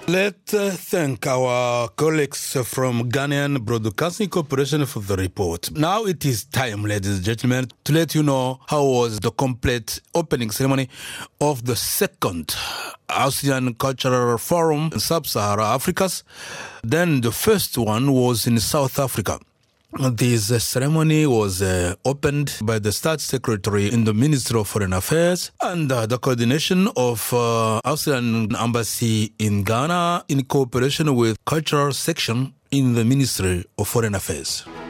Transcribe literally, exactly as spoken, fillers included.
Let's uh, thank our colleagues from Ghanaian Broadcasting Corporation for the report. Now it is time, ladies and gentlemen, to let you know how was the complete opening ceremony of the second ASEAN Cultural Forum in Sub-Saharan Africa. Then the first one was in South Africa. This uh, ceremony was uh, opened by the State Secretary in the Ministry of Foreign Affairs and uh, the coordination of uh, ASEAN Embassy in Ghana in cooperation with Cultural Section in the Ministry of Foreign Affairs.